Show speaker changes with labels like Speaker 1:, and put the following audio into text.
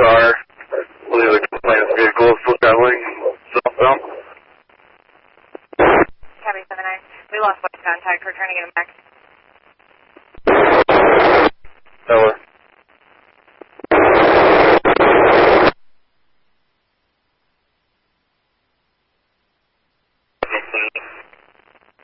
Speaker 1: car. Believe the complainant's vehicle is still traveling southbound.
Speaker 2: Copy 79. We lost voice contact. We're trying to get him back.